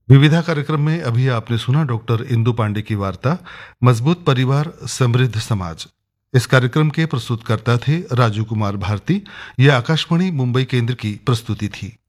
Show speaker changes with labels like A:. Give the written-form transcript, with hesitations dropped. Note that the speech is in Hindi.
A: विविधा कार्यक्रम में अभी आपने सुना डॉक्टर इंदु पांडे की वार्ता मजबूत परिवार समृद्ध समाज। इस कार्यक्रम के प्रस्तुतकर्ता थे राजू कुमार भारती। यह आकाशवाणी मुंबई केंद्र की प्रस्तुति थी।